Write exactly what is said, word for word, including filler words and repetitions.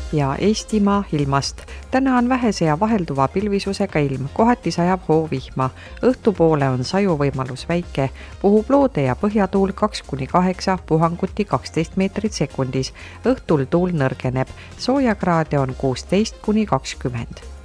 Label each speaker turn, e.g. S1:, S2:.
S1: ja Eestimaa ilmast. Täna on vähese ja vahelduva pilvisusega ilm, kohati sajab hoovihma. Õhtupoole on sajuvõimalus väike, puhub loode ja põhjatuul kaks kuni kaheksa, puhanguti kaksteist meetrit sekundis. Õhtul tuul nõrgeneb, soojakraade on kuusteist kuni kakskümmend.